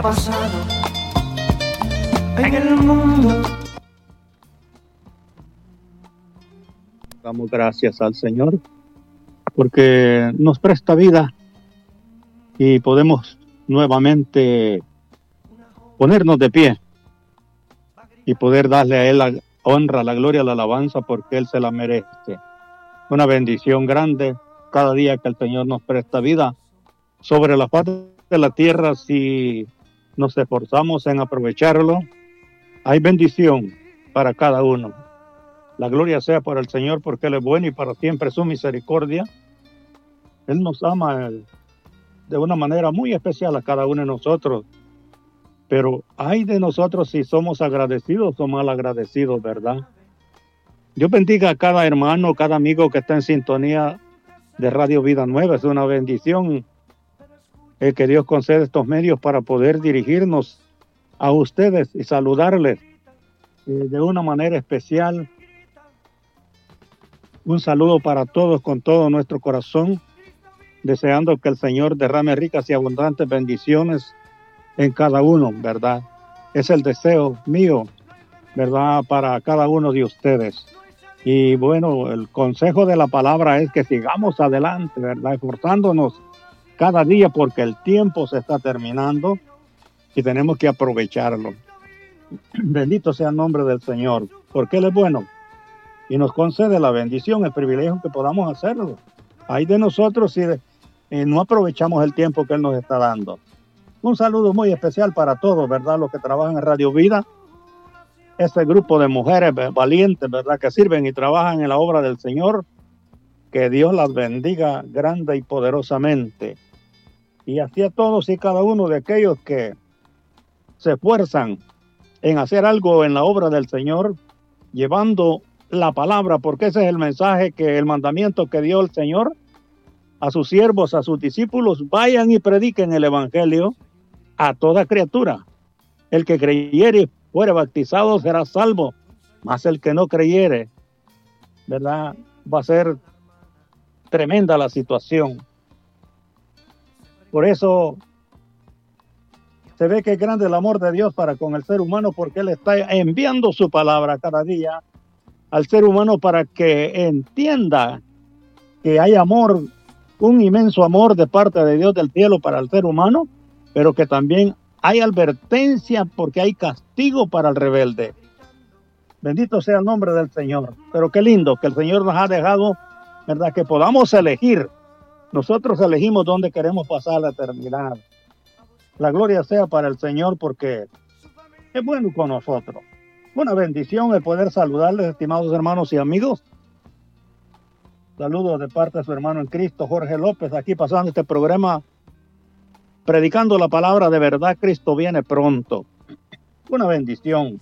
pasado en el mundo. Damos gracias al Señor porque nos presta vida y podemos nuevamente ponernos de pie y poder darle a Él la honra, la gloria, la alabanza porque Él se la merece. Una bendición grande cada día que el Señor nos presta vida sobre la faz de la tierra. Si nos esforzamos en aprovecharlo, hay bendición para cada uno. La gloria sea para el Señor porque Él es bueno y para siempre su misericordia. Él nos ama de una manera muy especial a cada uno de nosotros. Pero hay de nosotros si somos agradecidos o mal agradecidos, ¿verdad? Dios bendiga a cada hermano, cada amigo que está en sintonía de Radio Vida Nueva. Es una bendición el que Dios concede estos medios para poder dirigirnos a ustedes y saludarles de una manera especial. Un saludo para todos con todo nuestro corazón, deseando que el Señor derrame ricas y abundantes bendiciones en cada uno, ¿verdad? Es el deseo mío, ¿verdad? Para cada uno de ustedes. Y bueno, el consejo de la palabra es que sigamos adelante, ¿verdad? Esforzándonos cada día porque el tiempo se está terminando y tenemos que aprovecharlo. Bendito sea el nombre del Señor, porque Él es bueno y nos concede la bendición, el privilegio que podamos hacerlo. Hay de nosotros si no aprovechamos el tiempo que Él nos está dando. Un saludo muy especial para todos, ¿verdad? Los que trabajan en Radio Vida, este grupo de mujeres valientes, ¿verdad? Que sirven y trabajan en la obra del Señor. Que Dios las bendiga grande y poderosamente. Y así a todos y cada uno de aquellos que se esfuerzan en hacer algo en la obra del Señor, llevando la palabra, porque ese es el mensaje, que el mandamiento que dio el Señor a sus siervos, a sus discípulos: vayan y prediquen el evangelio a toda criatura. El que creyere y fuere bautizado será salvo, mas el que no creyere, ¿verdad?, va a ser tremenda la situación. Por eso se ve que es grande el amor de Dios para con el ser humano, porque Él está enviando su palabra cada día al ser humano para que entienda que hay amor, un inmenso amor de parte de Dios del cielo para el ser humano, pero que también hay advertencia porque hay castigo para el rebelde. Bendito sea el nombre del Señor. Pero qué lindo que el Señor nos ha dejado, ¿verdad?, que podamos elegir. Nosotros elegimos dónde queremos pasar la eternidad. La gloria sea para el Señor porque es bueno con nosotros. Una bendición el poder saludarles, estimados hermanos y amigos. Saludos de parte de su hermano en Cristo, Jorge López, aquí pasando este programa, predicando la palabra de verdad. Cristo viene pronto. Una bendición.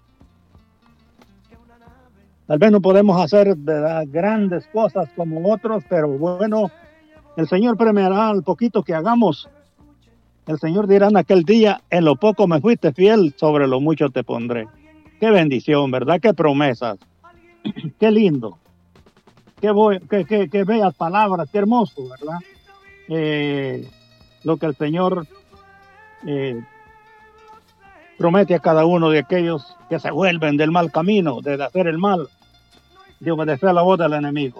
Tal vez no podemos hacer, ¿verdad?, grandes cosas como otros, pero bueno, el Señor premiará al poquito que hagamos. El Señor dirá en aquel día: en lo poco me fuiste fiel, sobre lo mucho te pondré. Qué bendición, ¿verdad? Qué promesas. Qué lindo. Qué bellas palabras, qué hermoso, ¿verdad? Lo que el Señor promete a cada uno de aquellos que se vuelven del mal camino, de hacer el mal, de obedecer la voz del enemigo.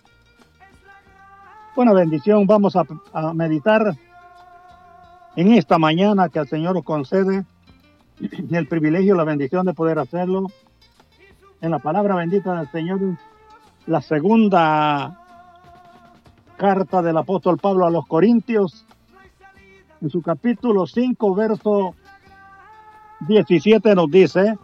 Buena bendición. Vamos a meditar en esta mañana que el Señor nos concede el privilegio, la bendición de poder hacerlo en la palabra bendita del Señor, la segunda carta del apóstol Pablo a los Corintios, en su capítulo 5, verso 17 nos dice: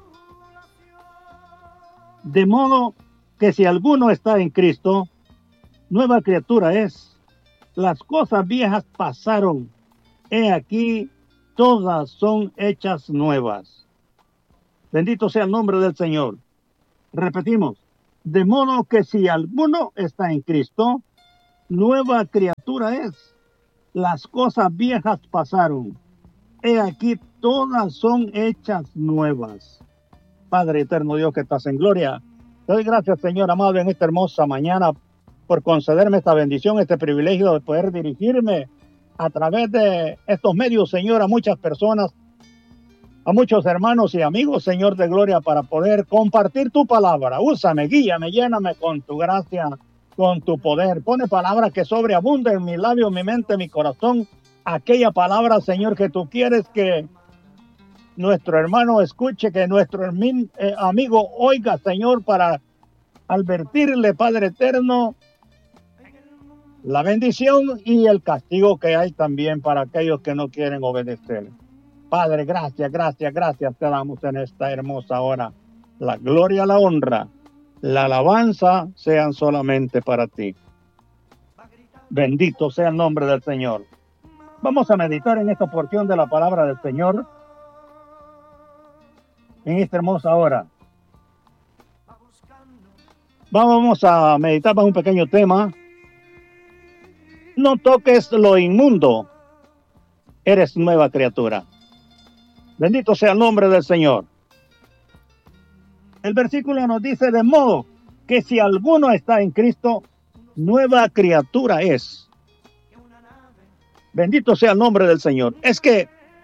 de modo que si alguno está en Cristo, nueva criatura es. Las cosas viejas pasaron, he aquí, todas son hechas nuevas. Bendito sea el nombre del Señor. Repetimos: de modo que si alguno está en Cristo, nueva criatura es. Las cosas viejas pasaron, he aquí, todas son hechas nuevas. Padre eterno Dios que estás en gloria, te doy gracias, Señor amado, en esta hermosa mañana por concederme esta bendición, este privilegio de poder dirigirme a través de estos medios, Señor, a muchas personas a muchos hermanos y amigos, Señor de gloria, para poder compartir tu palabra. Úsame, guíame, lléname con tu gracia, con tu poder. Pone palabras que sobreabunden en mi labio, mi mente, mi corazón. Aquella palabra, Señor, que tú quieres que nuestro hermano escuche, que nuestro amigo oiga, Señor, para advertirle, Padre eterno, la bendición y el castigo que hay también para aquellos que no quieren obedecer. Padre, gracias, gracias, gracias te damos en esta hermosa hora. La gloria, la honra, la alabanza sean solamente para ti. Bendito sea el nombre del Señor. Vamos a meditar en esta porción de la palabra del Señor en esta hermosa hora. Vamos a meditar bajo un pequeño tema. No toques lo inmundo, eres nueva criatura. Bendito sea el nombre del Señor. El versículo nos dice: de modo que si alguno está en Cristo, nueva criatura es. Bendito sea el nombre del Señor. Es que,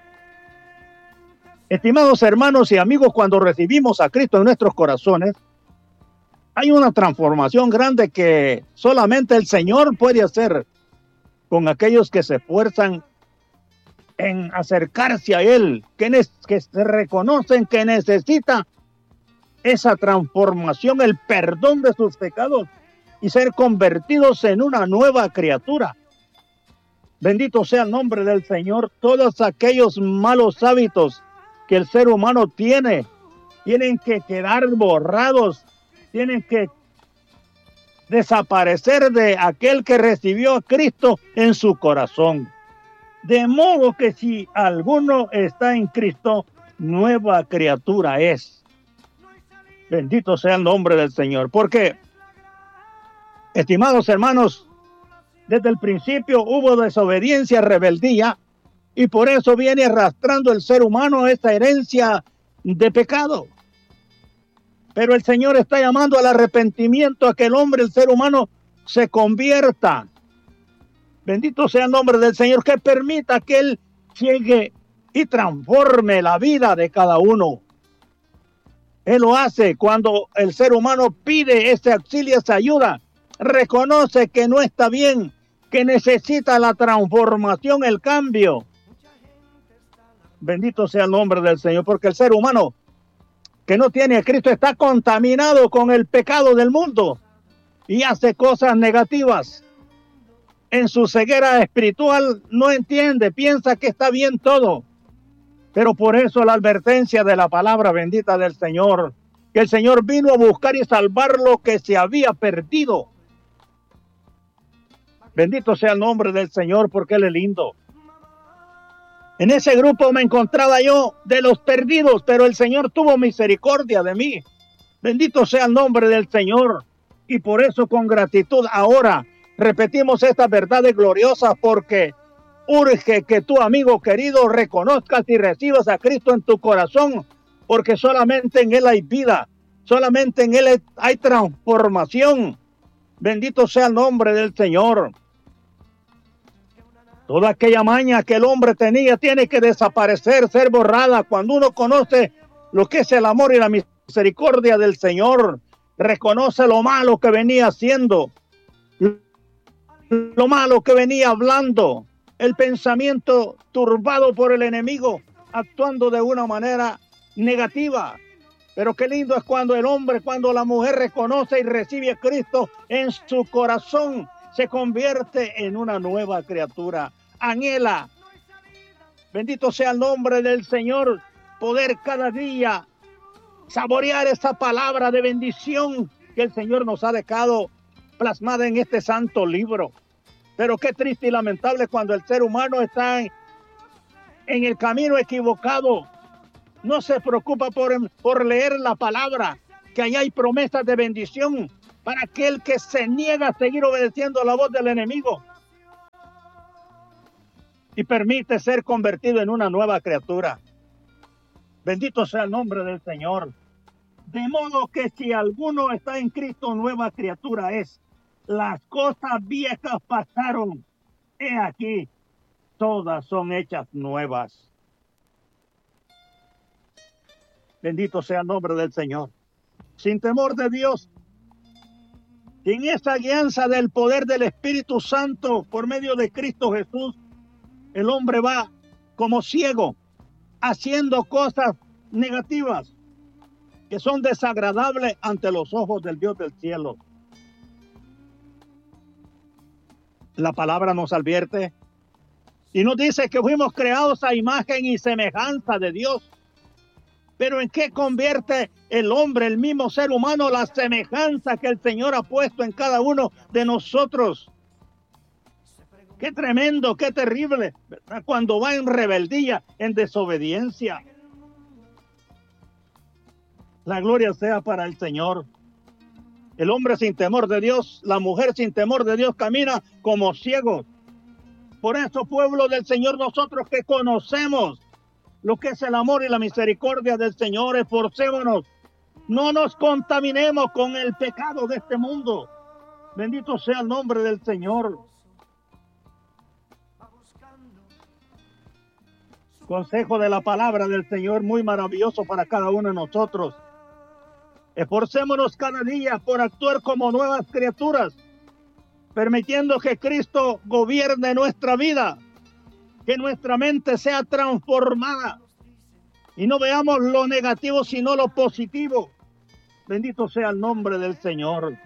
estimados hermanos y amigos, cuando recibimos a Cristo en nuestros corazones, hay una transformación grande que solamente el Señor puede hacer con aquellos que se esfuerzan en acercarse a Él, que se reconocen que necesita esa transformación, el perdón de sus pecados y ser convertidos en una nueva criatura. Bendito sea el nombre del Señor. Todos aquellos malos hábitos que el ser humano tiene, tienen que quedar borrados, tienen que desaparecer de aquel que recibió a Cristo en su corazón. De modo que si alguno está en Cristo, nueva criatura es. Bendito sea el nombre del Señor. Porque, estimados hermanos, desde el principio hubo desobediencia, rebeldía, y por eso viene arrastrando el ser humano esta herencia de pecado. Pero el Señor está llamando al arrepentimiento, a que el hombre, el ser humano, se convierta. Bendito sea el nombre del Señor, que permita que Él llegue y transforme la vida de cada uno. Él lo hace cuando el ser humano pide ese auxilio, esa ayuda, reconoce que no está bien, que necesita la transformación, el cambio. Bendito sea el nombre del Señor, porque el ser humano que no tiene a Cristo está contaminado con el pecado del mundo y hace cosas negativas. En su ceguera espiritual no entiende, piensa que está bien todo. Pero por eso la advertencia de la palabra bendita del Señor, que el Señor vino a buscar y salvar lo que se había perdido. Bendito sea el nombre del Señor, porque Él es lindo. En ese grupo me encontraba yo de los perdidos, pero el Señor tuvo misericordia de mí. Bendito sea el nombre del Señor. Y por eso con gratitud ahora repetimos estas verdades gloriosas, porque urge que tu amigo querido reconozcas y recibas a Cristo en tu corazón, porque solamente en Él hay vida, solamente en Él hay transformación. Bendito sea el nombre del Señor. Toda aquella maña que el hombre tenía tiene que desaparecer, ser borrada. Cuando uno conoce lo que es el amor y la misericordia del Señor, reconoce lo malo que venía haciendo, lo malo que venía hablando, el pensamiento turbado por el enemigo, actuando de una manera negativa. Pero qué lindo es cuando el hombre, cuando la mujer reconoce y recibe a Cristo en su corazón, se convierte en una nueva criatura. Anhela, bendito sea el nombre del Señor, poder cada día saborear esa palabra de bendición que el Señor nos ha dejado plasmada en este santo libro. Pero qué triste y lamentable cuando el ser humano está en el camino equivocado. No se preocupa por leer la palabra, que allá hay promesas de bendición para aquel que se niega a seguir obedeciendo a la voz del enemigo y permite ser convertido en una nueva criatura. Bendito sea el nombre del Señor. De modo que si alguno está en Cristo, nueva criatura es. Las cosas viejas pasaron. He aquí, todas son hechas nuevas. Bendito sea el nombre del Señor. Sin temor de Dios, sin esa guianza del poder del Espíritu Santo por medio de Cristo Jesús, el hombre va como ciego, haciendo cosas negativas que son desagradables ante los ojos del Dios del cielo. La palabra nos advierte y nos dice que fuimos creados a imagen y semejanza de Dios. Pero ¿en qué convierte el hombre, el mismo ser humano, la semejanza que el Señor ha puesto en cada uno de nosotros? Qué tremendo, qué terrible, ¿verdad? Cuando va en rebeldía, en desobediencia. La gloria sea para el Señor. El hombre sin temor de Dios, la mujer sin temor de Dios camina como ciegos. Por eso, pueblo del Señor, nosotros que conocemos lo que es el amor y la misericordia del Señor, esforcémonos. No nos contaminemos con el pecado de este mundo. Bendito sea el nombre del Señor. Consejo de la palabra del Señor muy maravilloso para cada uno de nosotros. Esforcémonos cada día por actuar como nuevas criaturas, permitiendo que Cristo gobierne nuestra vida, que nuestra mente sea transformada y no veamos lo negativo sino lo positivo. Bendito sea el nombre del Señor.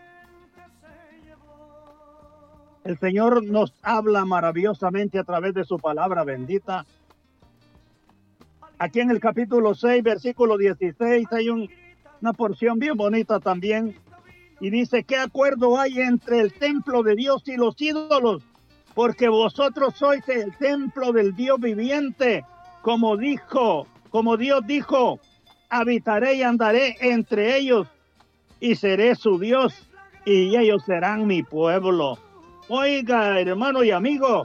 El Señor nos habla maravillosamente a través de su palabra bendita. Aquí en el capítulo 6, versículo 16, hay una porción bien bonita también. Y dice, ¿qué acuerdo hay entre el templo de Dios y los ídolos? Porque vosotros sois el templo del Dios viviente. Como Dios dijo, habitaré y andaré entre ellos y seré su Dios y ellos serán mi pueblo. Oiga, hermano y amigo,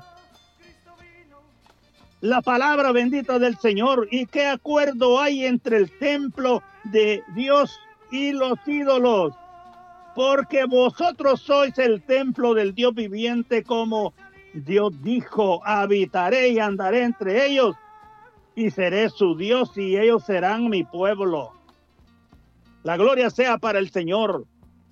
la palabra bendita del Señor. ¿Y qué acuerdo hay entre el templo de Dios y los ídolos? Porque vosotros sois el templo del Dios viviente, como Dios dijo, habitaré y andaré entre ellos y seré su Dios y ellos serán mi pueblo. La gloria sea para el Señor.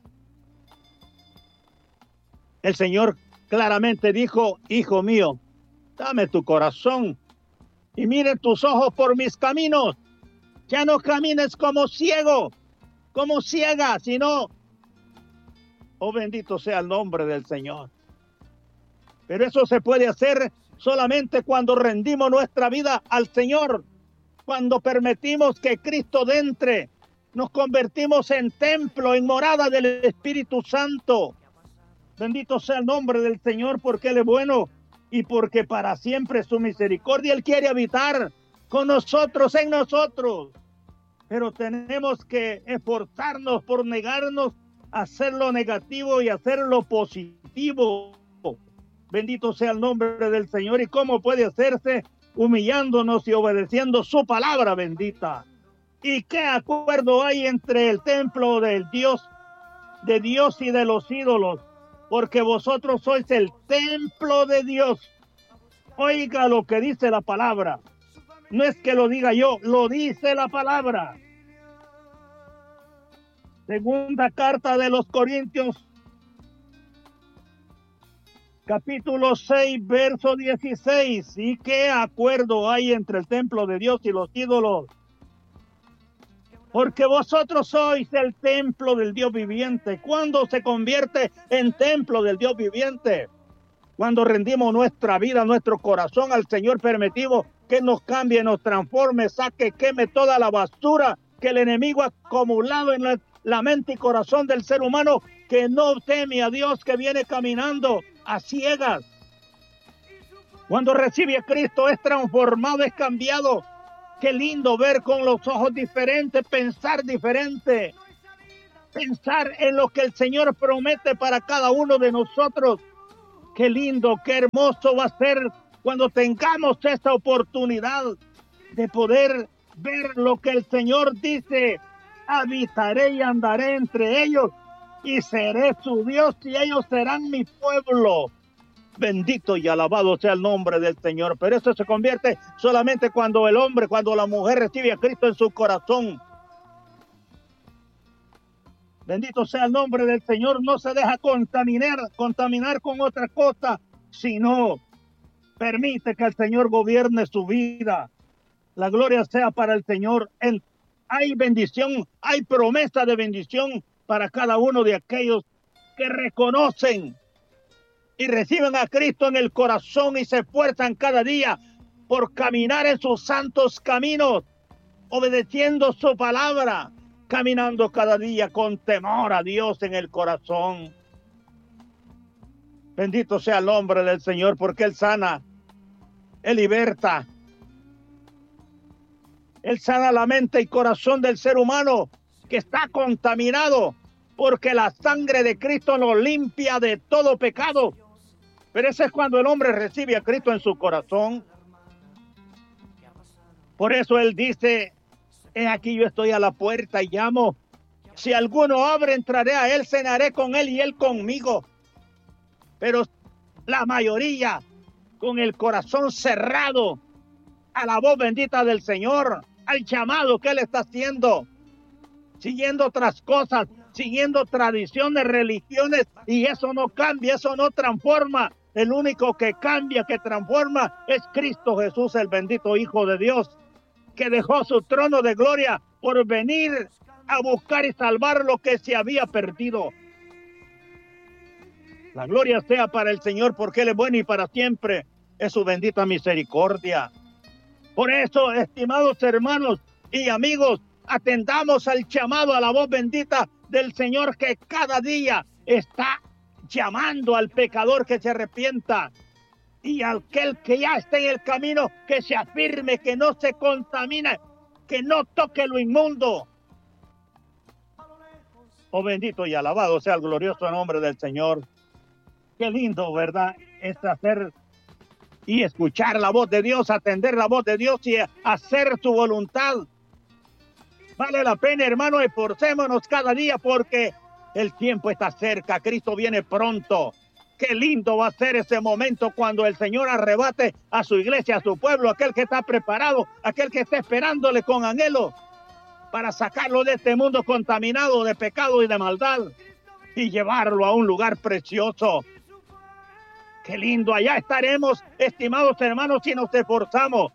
El Señor claramente dijo, hijo mío, dame tu corazón y mire tus ojos por mis caminos. Ya no camines como ciego, como ciega, sino, oh bendito sea el nombre del Señor. Pero eso se puede hacer solamente cuando rendimos nuestra vida al Señor, cuando permitimos que Cristo entre, nos convertimos en templo, en morada del Espíritu Santo. Bendito sea el nombre del Señor, porque Él es bueno y porque para siempre su misericordia. Él quiere habitar con nosotros, en nosotros. Pero tenemos que esforzarnos por negarnos a hacer lo negativo y hacer lo positivo. Bendito sea el nombre del Señor. ¿Y cómo puede hacerse? Humillándonos y obedeciendo su palabra bendita. ¿Y qué acuerdo hay entre el templo del Dios, de Dios y de los ídolos? Porque vosotros sois el templo de Dios. Oiga lo que dice la palabra. No es que lo diga yo, lo dice la palabra. Segunda carta de los Corintios, capítulo 6, verso 16. ¿Y qué acuerdo hay entre el templo de Dios y los ídolos? Porque vosotros sois el templo del Dios viviente. ¿Cuándo se convierte en templo del Dios viviente? Cuando rendimos nuestra vida, nuestro corazón al Señor, permitimos que nos cambie, nos transforme, saque, queme toda la basura que el enemigo ha acumulado en la mente y corazón del ser humano, que no teme a Dios, que viene caminando a ciegas. Cuando recibe a Cristo es transformado, es cambiado. Qué lindo ver con los ojos diferentes, pensar diferente, pensar en lo que el Señor promete para cada uno de nosotros. Qué lindo, qué hermoso va a ser cuando tengamos esta oportunidad de poder ver lo que el Señor dice. Habitaré y andaré entre ellos y seré su Dios y ellos serán mi pueblo. Bendito y alabado sea el nombre del Señor. Pero eso se convierte solamente cuando el hombre, cuando la mujer recibe a Cristo en su corazón. Bendito sea el nombre del Señor. No se deja contaminar con otra cosa, sino permite que el Señor gobierne su vida. La gloria sea para el Señor. Hay bendición, hay promesa de bendición para cada uno de aquellos que reconocen y reciben a Cristo en el corazón y se esfuerzan cada día por caminar en sus santos caminos, obedeciendo su palabra, caminando cada día con temor a Dios en el corazón. Bendito sea el nombre del Señor, porque Él sana, Él liberta, Él sana la mente y corazón del ser humano que está contaminado, porque la sangre de Cristo lo limpia de todo pecado. Pero ese es cuando el hombre recibe a Cristo en su corazón. Por eso Él dice, he aquí yo estoy a la puerta y llamo. Si alguno abre, entraré a Él, cenaré con Él y Él conmigo. Pero la mayoría con el corazón cerrado a la voz bendita del Señor, al llamado que Él está haciendo, siguiendo otras cosas, siguiendo tradiciones, religiones, y eso no cambia, eso no transforma. El único que cambia, que transforma, es Cristo Jesús, el bendito Hijo de Dios, que dejó su trono de gloria por venir a buscar y salvar lo que se había perdido. La gloria sea para el Señor, porque Él es bueno y para siempre es su bendita misericordia. Por eso, estimados hermanos y amigos, atendamos al llamado, a la voz bendita del Señor, que cada día está llamando al pecador que se arrepienta, y aquel que ya está en el camino, que se afirme, que no se contamine, que no toque lo inmundo. Oh, bendito y alabado sea el glorioso nombre del Señor. Qué lindo, ¿verdad? Es hacer y escuchar la voz de Dios, atender la voz de Dios y hacer su voluntad. Vale la pena, hermano, esforcémonos cada día, porque el tiempo está cerca, Cristo viene pronto. Qué lindo va a ser ese momento cuando el Señor arrebate a su iglesia, a su pueblo, aquel que está preparado, aquel que está esperándole con anhelo para sacarlo de este mundo contaminado de pecado y de maldad y llevarlo a un lugar precioso. Qué lindo, allá estaremos, estimados hermanos, si nos esforzamos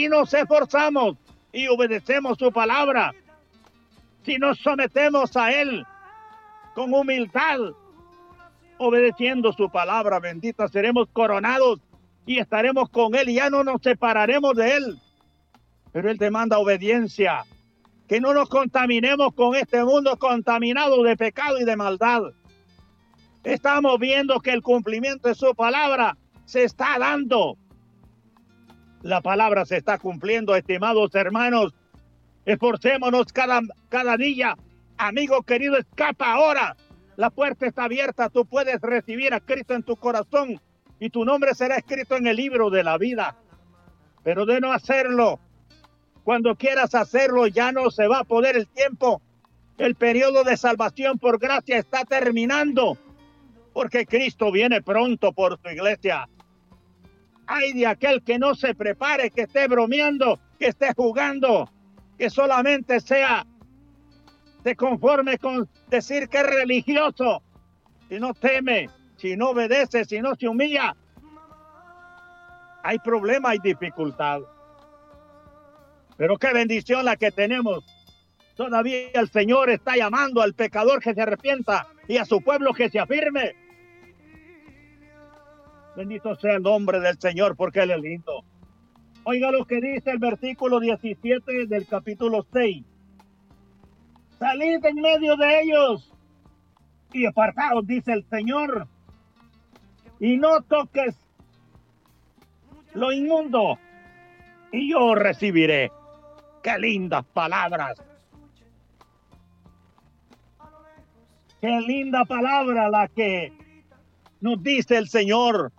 y obedecemos su palabra, si nos sometemos a Él con humildad, obedeciendo su palabra bendita, seremos coronados y estaremos con Él y ya no nos separaremos de Él. Pero Él demanda obediencia, que no nos contaminemos con este mundo contaminado de pecado y de maldad. Estamos viendo que el cumplimiento de su palabra se está dando. La palabra se está cumpliendo, estimados hermanos. Esforcémonos cada día. Amigo querido, escapa ahora. La puerta está abierta. Tú puedes recibir a Cristo en tu corazón y tu nombre será escrito en el libro de la vida. Pero de no hacerlo, cuando quieras hacerlo, ya no se va a poder el tiempo. El periodo de salvación por gracia está terminando, porque Cristo viene pronto por su iglesia. Ay de aquel que no se prepare, que esté bromeando, que esté jugando, que solamente se conforme con decir que es religioso, si no teme, si no obedece, si no se humilla. Hay problema, hay dificultad. Pero qué bendición la que tenemos. Todavía el Señor está llamando al pecador que se arrepienta y a su pueblo que se afirme. Bendito sea el nombre del Señor, porque Él es lindo. Oiga lo que dice el versículo 17 del capítulo 6. Salid en medio de ellos y apartaos, dice el Señor, y no toques lo inmundo, y yo recibiré. ¡Qué lindas palabras! ¡Qué linda palabra la que nos dice el Señor!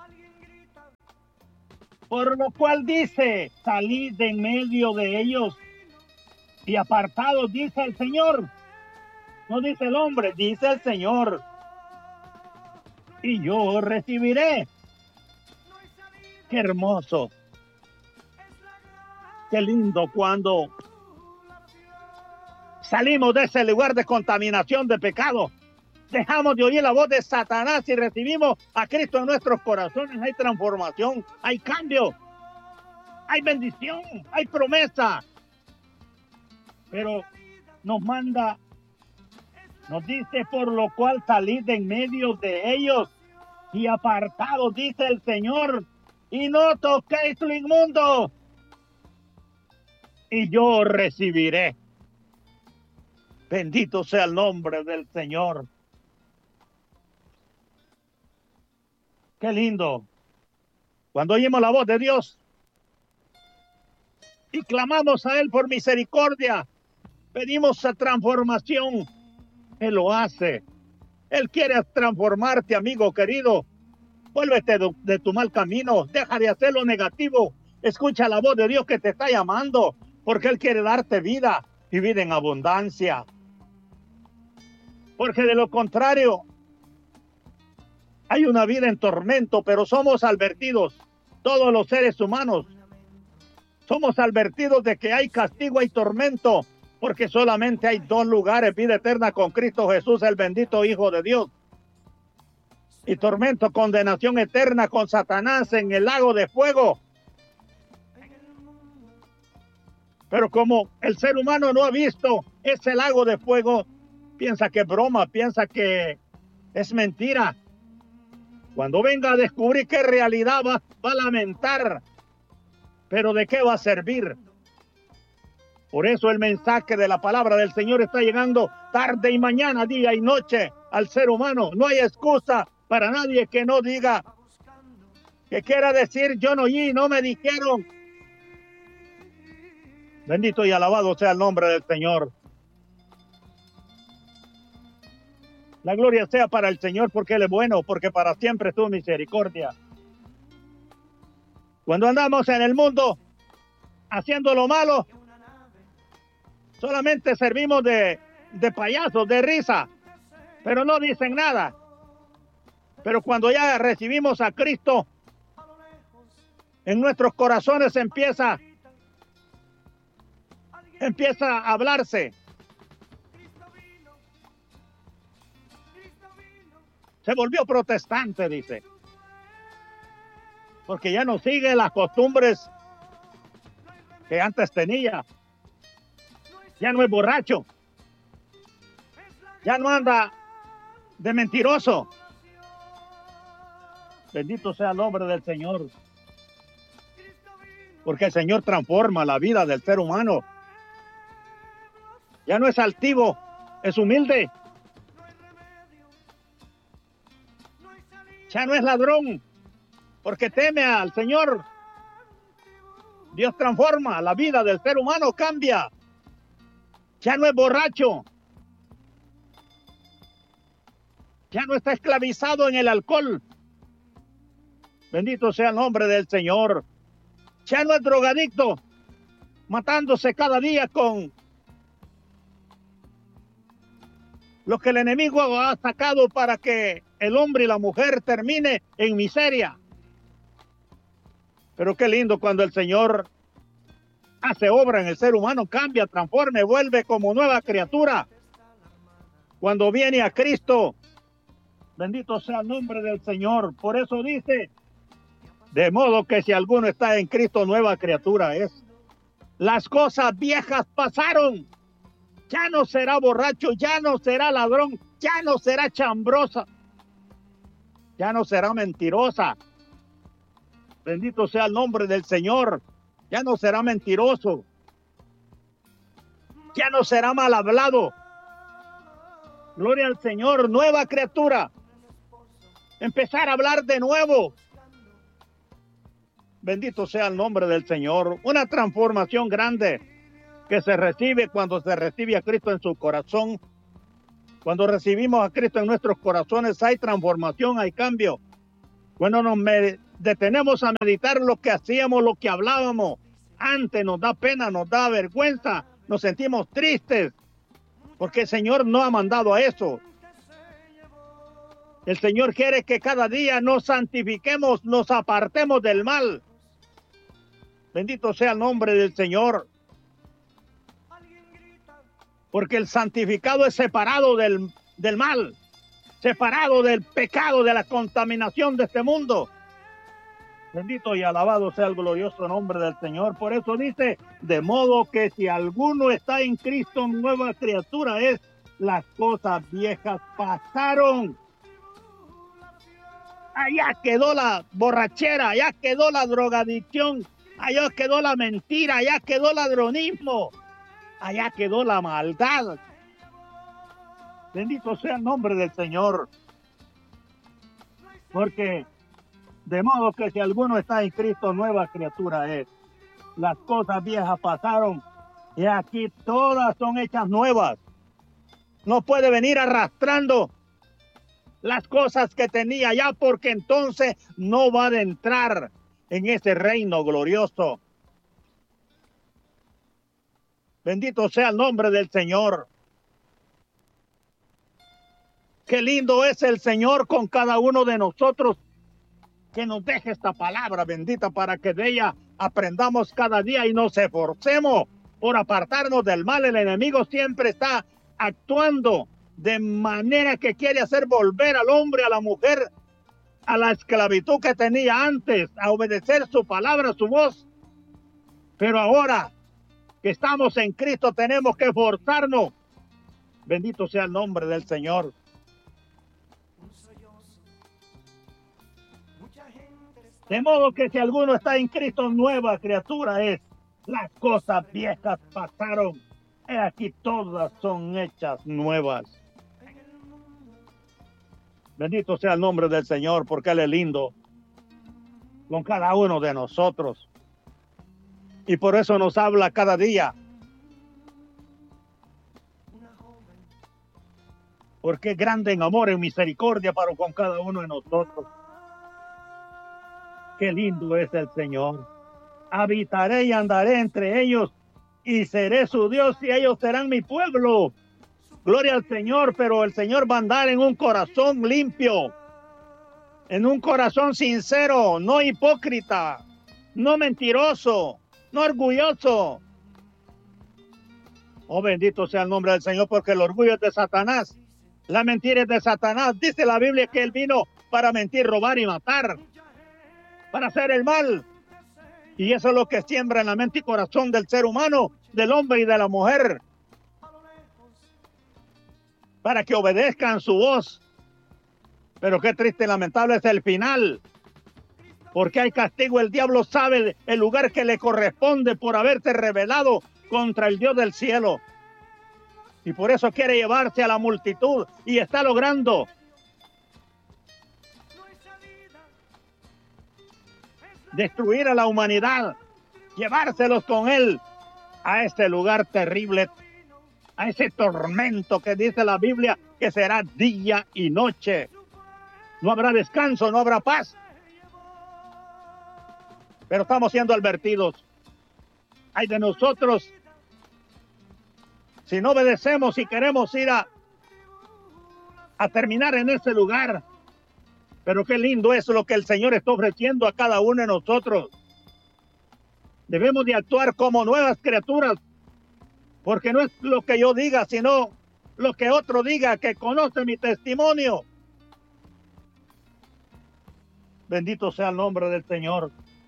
Por lo cual dice, salid de en medio de ellos y apartados, dice el Señor. No dice el hombre, dice el Señor. Y yo recibiré. Qué hermoso. Qué lindo cuando salimos de ese lugar de contaminación, de pecado. Dejamos de oír la voz de Satanás y recibimos a Cristo en nuestros corazones. Hay transformación, hay cambio, hay bendición, hay promesa. Pero nos manda, nos dice, por lo cual salid de en medio de ellos y apartados, dice el Señor, y no toquéis lo inmundo, y yo os recibiré. Bendito sea el nombre del Señor. Qué lindo. Cuando oímos la voz de Dios y clamamos a Él por misericordia, pedimos a transformación. Él lo hace. Él quiere transformarte, amigo querido. Vuélvete de tu mal camino. Deja de hacer lo negativo. Escucha la voz de Dios que te está llamando, porque Él quiere darte vida y vida en abundancia. Porque de lo contrario, hay una vida en tormento, pero somos advertidos, todos los seres humanos, somos advertidos de que hay castigo, hay tormento, porque solamente hay dos lugares: vida eterna con Cristo Jesús, el bendito Hijo de Dios, y tormento, condenación eterna con Satanás en el lago de fuego. Pero como el ser humano no ha visto ese lago de fuego, piensa que es broma, piensa que es mentira. Cuando venga a descubrir qué realidad va a lamentar. Pero ¿de qué va a servir? Por eso el mensaje de la palabra del Señor está llegando tarde y mañana, día y noche al ser humano. No hay excusa para nadie que no diga, que quiera decir yo no oí, no me dijeron. Bendito y alabado sea el nombre del Señor. La gloria sea para el Señor, porque Él es bueno, porque para siempre es su misericordia. Cuando andamos en el mundo haciendo lo malo, solamente servimos de payasos, de risa, pero no dicen nada. Pero cuando ya recibimos a Cristo, en nuestros corazones empieza a hablarse. Se volvió protestante, dice. Porque ya no sigue las costumbres que antes tenía. Ya no es borracho. Ya no anda de mentiroso. Bendito sea el nombre del Señor. Porque el Señor transforma la vida del ser humano. Ya no es altivo, es humilde. Ya no es ladrón, porque teme al Señor. Dios transforma la vida del ser humano, cambia. Ya no es borracho. Ya no está esclavizado en el alcohol. Bendito sea el nombre del Señor. Ya no es drogadicto, matándose cada día con lo que el enemigo ha sacado para que el hombre y la mujer termine en miseria. Pero qué lindo cuando el Señor hace obra en el ser humano, cambia, transforma, vuelve como nueva criatura. Cuando viene a Cristo, bendito sea el nombre del Señor. Por eso dice, de modo que si alguno está en Cristo, nueva criatura es. Las cosas viejas pasaron. Ya no será borracho, ya no será ladrón, ya no será chambrosa, ya no será mentirosa. Bendito sea el nombre del Señor. Ya no será mentiroso, ya no será mal hablado. Gloria al Señor, nueva criatura. Empezar a hablar de nuevo. Bendito sea el nombre del Señor. Una transformación grande que se recibe cuando se recibe a Cristo en su corazón. Cuando recibimos a Cristo en nuestros corazones hay transformación, hay cambio. Cuando nos detenemos a meditar lo que hacíamos, lo que hablábamos antes, nos da pena, nos da vergüenza, nos sentimos tristes, porque el Señor no ha mandado a eso. El Señor quiere que cada día nos santifiquemos, nos apartemos del mal. Bendito sea el nombre del Señor. Porque el santificado es separado del mal, separado del pecado, de la contaminación de este mundo. Bendito y alabado sea el glorioso nombre del Señor. Por eso dice, de modo que si alguno está en Cristo, nueva criatura es. Las cosas viejas pasaron. Allá quedó la borrachera, allá quedó la drogadicción, allá quedó la mentira, allá quedó el ladronismo, allá quedó la maldad. Bendito sea el nombre del Señor. Porque de modo que si alguno está en Cristo, nueva criatura es. Las cosas viejas pasaron y aquí todas son hechas nuevas. No puede venir arrastrando las cosas que tenía ya, porque entonces no va a entrar en ese reino glorioso. Bendito sea el nombre del Señor. Qué lindo es el Señor con cada uno de nosotros, que nos deje esta palabra bendita para que de ella aprendamos cada día y nos esforcemos por apartarnos del mal. El enemigo siempre está actuando de manera que quiere hacer volver al hombre, a la mujer, a la esclavitud que tenía antes, a obedecer su palabra, su voz. Pero ahora que estamos en Cristo tenemos que esforzarnos. Bendito sea el nombre del Señor. De modo que si alguno está en Cristo, nueva criatura es. Las cosas viejas pasaron. He aquí todas son hechas nuevas. Bendito sea el nombre del Señor, porque Él es lindo con cada uno de nosotros. Y por eso nos habla cada día. Porque es grande en amor, en misericordia para con cada uno de nosotros. Qué lindo es el Señor. Habitaré y andaré entre ellos y seré su Dios y ellos serán mi pueblo. Gloria al Señor, pero el Señor va a andar en un corazón limpio, en un corazón sincero, no hipócrita, no mentiroso, no orgulloso. Oh, bendito sea el nombre del Señor, porque el orgullo es de Satanás, la mentira es de Satanás. Dice la Biblia que Él vino para mentir, robar y matar, para hacer el mal. Y eso es lo que siembra en la mente y corazón del ser humano, del hombre y de la mujer, para que obedezcan su voz. Pero qué triste y lamentable es el final, porque hay castigo. El diablo sabe el lugar que le corresponde por haberse rebelado contra el Dios del cielo, y por eso quiere llevarse a la multitud, y está logrando. Destruir a la humanidad, llevárselos con él a ese lugar terrible, a ese tormento que dice la Biblia que será día y noche. No habrá descanso, no habrá paz. Pero estamos siendo advertidos. Ay de nosotros si no obedecemos y queremos ir a terminar en ese lugar. Pero qué lindo es lo que el Señor está ofreciendo a cada uno de nosotros. Debemos de actuar como nuevas criaturas, porque no es lo que yo diga, sino lo que otro diga, que conoce mi testimonio. Bendito sea el nombre del Señor.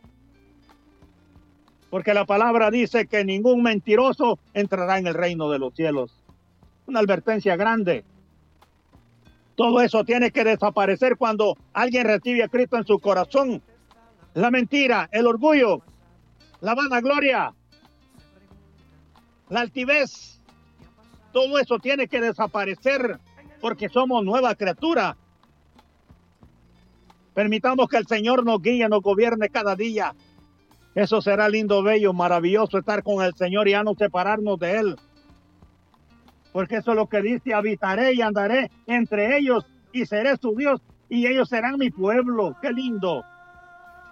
Porque la palabra dice que ningún mentiroso entrará en el reino de los cielos. Una advertencia grande. Todo eso tiene que desaparecer cuando alguien recibe a Cristo en su corazón. La mentira, el orgullo, la vanagloria, la altivez, todo eso tiene que desaparecer, porque somos nueva criatura. Permitamos que el Señor nos guíe, nos gobierne cada día. Eso será lindo, bello, maravilloso, estar con el Señor y ya no separarnos de Él. Porque eso es lo que dice: habitaré y andaré entre ellos y seré su Dios y ellos serán mi pueblo. ¡Qué lindo!